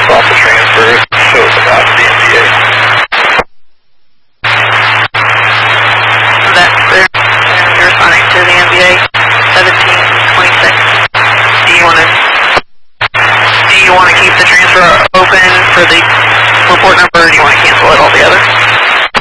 status off the transfer. Shows about the NVA. That's clear. You're responding to the NVA 1726. Do you want to keep the transfer open for the report number, or do you want to cancel it altogether?